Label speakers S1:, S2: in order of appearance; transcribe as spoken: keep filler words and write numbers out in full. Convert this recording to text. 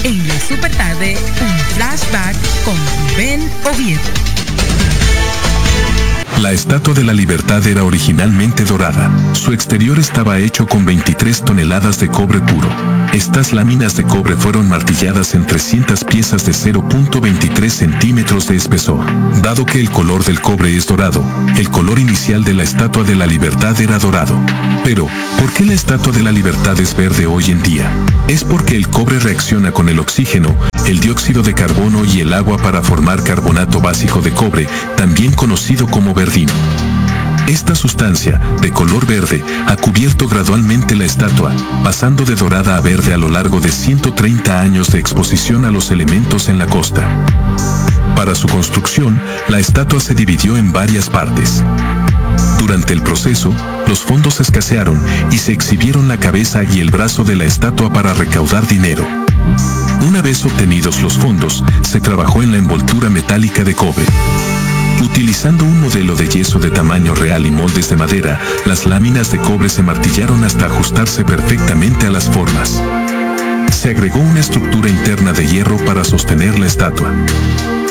S1: En la Supertarde, un flashback con Rubén Oviedo.
S2: La Estatua de la Libertad era originalmente dorada. Su exterior estaba hecho con veintitrés toneladas de cobre puro. Estas láminas de cobre fueron martilladas en trescientas piezas de cero punto veintitrés centímetros de espesor. Dado que el color del cobre es dorado, el color inicial de la Estatua de la Libertad era dorado. Pero, ¿por qué la Estatua de la Libertad es verde hoy en día? Es porque el cobre reacciona con el oxígeno, el dióxido de carbono y el agua para formar carbonato básico de cobre, también conocido como verdino. Esta sustancia, de color verde, ha cubierto gradualmente la estatua, pasando de dorada a verde a lo largo de ciento treinta años de exposición a los elementos en la costa. Para su construcción, la estatua se dividió en varias partes. Durante el proceso, los fondos escasearon y se exhibieron la cabeza y el brazo de la estatua para recaudar dinero. Una vez obtenidos los fondos, se trabajó en la envoltura metálica de cobre. Utilizando un modelo de yeso de tamaño real y moldes de madera, las láminas de cobre se martillaron hasta ajustarse perfectamente a las formas. Se agregó una estructura interna de hierro para sostener la estatua.